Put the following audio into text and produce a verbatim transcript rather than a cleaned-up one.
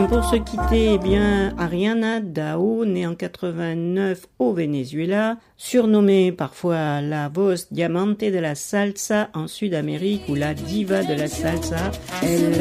pour se quitter, eh bien, Ariana Dao, née en quatre-vingt-neuf au Venezuela, surnommée parfois la voz diamante de la salsa en Sud-Amérique ou la diva de la salsa. Elle